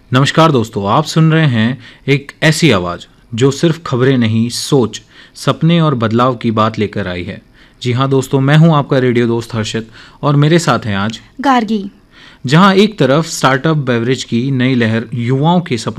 नमस्कार दोस्तों, आप सुन रहे हैं एक ऐसी आवाज़ जो सिर्फ खबरें नहीं, सोच, सपने और बदलाव की बात लेकर आई है। जी हाँ दोस्तों, मैं हूं आपका रेडियो दोस्त हर्षित और मेरे साथ हैं आज गार्गी। जहां एक तरफ स्टार्टअप बेवरेज की नई लहर युवाओं के सपनों